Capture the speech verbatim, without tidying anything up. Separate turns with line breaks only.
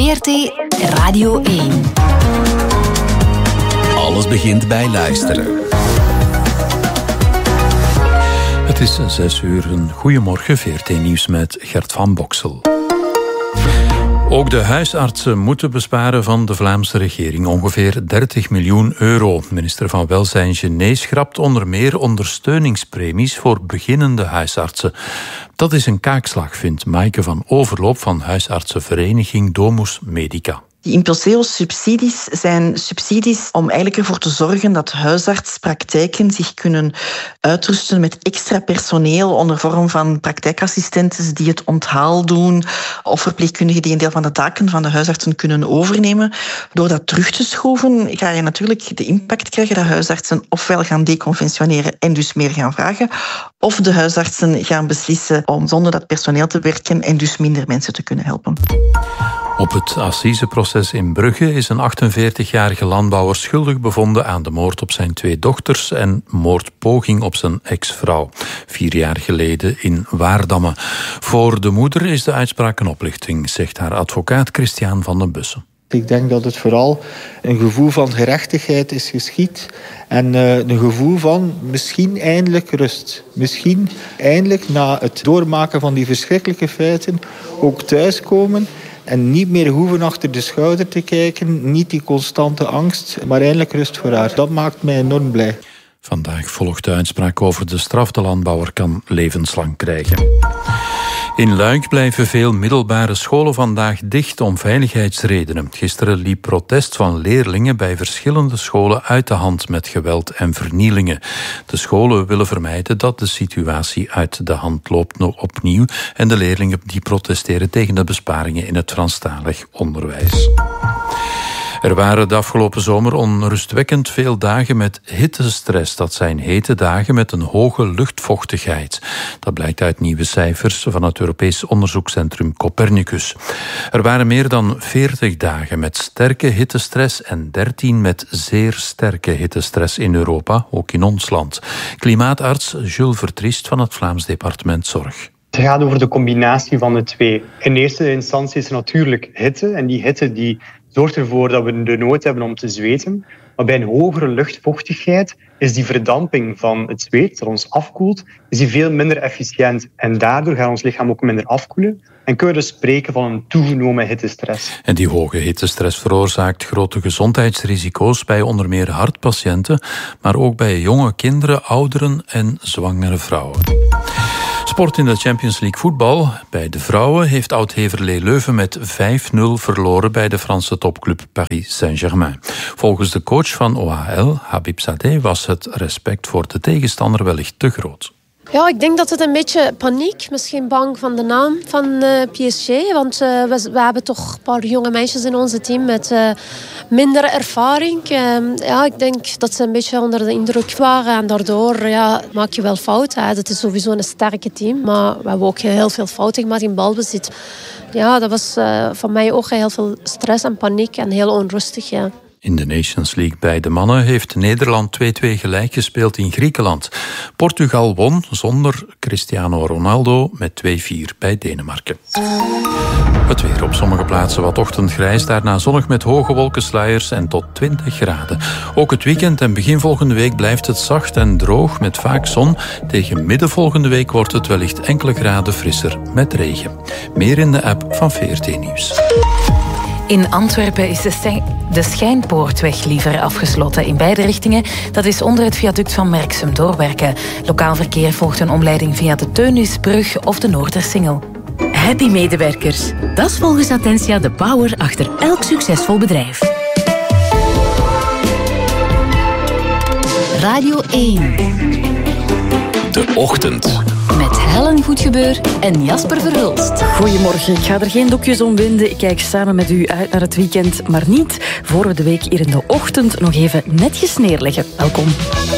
V R T Radio één.
Alles begint bij luisteren. Het is zes uur. Een goedemorgen, V R T-nieuws met Gert van Boksel. Ook de huisartsen moeten besparen van de Vlaamse regering ongeveer dertig miljoen euro. Minister van Welzijn Genee schrapt onder meer ondersteuningspremies voor beginnende huisartsen. Dat is een kaakslag, vindt Maaike van Overloop van huisartsenvereniging Domus Medica.
Die Impulseo-subsidies zijn subsidies om eigenlijk ervoor te zorgen dat huisartspraktijken zich kunnen uitrusten met extra personeel onder vorm van praktijkassistenten die het onthaal doen of verpleegkundigen die een deel van de taken van de huisartsen kunnen overnemen. Door dat terug te schroeven ga je natuurlijk de impact krijgen dat huisartsen ofwel gaan deconventioneren en dus meer gaan vragen, of de huisartsen gaan beslissen om zonder dat personeel te werken en dus minder mensen te kunnen helpen.
Op het assiseproces in Brugge is een achtenveertigjarige landbouwer schuldig bevonden aan de moord op zijn twee dochters en moordpoging op zijn ex-vrouw, vier jaar geleden in Waardamme. Voor de moeder is de uitspraak een oplichting, zegt haar advocaat Christian van den Bussen.
Ik denk dat het vooral een gevoel van gerechtigheid is geschied en uh, een gevoel van misschien eindelijk rust. Misschien eindelijk na het doormaken van die verschrikkelijke feiten ook thuiskomen en niet meer hoeven achter de schouder te kijken, niet die constante angst, maar eindelijk rust voor haar. Dat maakt mij enorm blij.
Vandaag volgt de uitspraak over de straf. De landbouwer kan levenslang krijgen. In Luik blijven veel middelbare scholen vandaag dicht om veiligheidsredenen. Gisteren liep protest van leerlingen bij verschillende scholen uit de hand met geweld en vernielingen. De scholen willen vermijden dat de situatie uit de hand loopt nog opnieuw en de leerlingen die protesteren tegen de besparingen in het Franstalig onderwijs. Er waren de afgelopen zomer onrustwekkend veel dagen met hittestress. Dat zijn hete dagen met een hoge luchtvochtigheid. Dat blijkt uit nieuwe cijfers van het Europees onderzoekscentrum Copernicus. Er waren meer dan veertig dagen met sterke hittestress en dertien met zeer sterke hittestress in Europa, ook in ons land. Klimaatarts Jules Vertriest van het Vlaams Departement Zorg.
Het gaat over de combinatie van de twee. In eerste instantie is er natuurlijk hitte. En die hitte die zorgt ervoor dat we de nood hebben om te zweten. Maar bij een hogere luchtvochtigheid is die verdamping van het zweet, dat ons afkoelt, is die veel minder efficiënt. En daardoor gaat ons lichaam ook minder afkoelen. En kunnen we dus spreken van een toegenomen hittestress.
En die hoge hittestress veroorzaakt grote gezondheidsrisico's bij onder meer hartpatiënten, maar ook bij jonge kinderen, ouderen en zwangere vrouwen. Sport in de Champions League voetbal. Bij de vrouwen heeft Oud-Heverlee Leuven met vijf nul verloren bij de Franse topclub Paris Saint-Germain. Volgens de coach van O H L, Habib Sadeh, was het respect voor de tegenstander wellicht te groot.
Ja, ik denk dat het een beetje paniek, misschien bang van de naam van uh, P S G. Want uh, we, we hebben toch een paar jonge meisjes in onze team met uh, minder ervaring. Uh, ja, ik denk dat ze een beetje onder de indruk waren. En daardoor ja, maak je wel fouten. Het is sowieso een sterke team. Maar we hebben ook heel veel fouten gemaakt in balbezit. Ja, dat was uh, voor mij ook heel veel stress en paniek en heel onrustig. Ja.
In de Nations League bij de mannen heeft Nederland twee-twee gelijk gespeeld in Griekenland. Portugal won zonder Cristiano Ronaldo met twee-vier bij Denemarken. Het weer op sommige plaatsen wat ochtendgrijs, daarna zonnig met hoge wolkensluiers en tot twintig graden. Ook het weekend en begin volgende week blijft het zacht en droog met vaak zon. Tegen midden volgende week wordt het wellicht enkele graden frisser met regen. Meer in de app van V R T Nieuws.
In Antwerpen is de, Stijn- de Schijnpoortweg liever afgesloten in beide richtingen. Dat is onder het viaduct van Merksem doorwerken. Lokaal verkeer volgt een omleiding via de Teunisbrug of de Noordersingel.
Happy medewerkers. Dat is volgens Attentia de power achter elk succesvol bedrijf.
Radio één.
De ochtend.
Met Helen Goedgebeur en Jasper Verhulst.
Goedemorgen, ik ga er geen doekjes om winden. Ik kijk samen met u uit naar het weekend, maar niet voor we de week hier in de ochtend nog even netjes neerleggen. Welkom.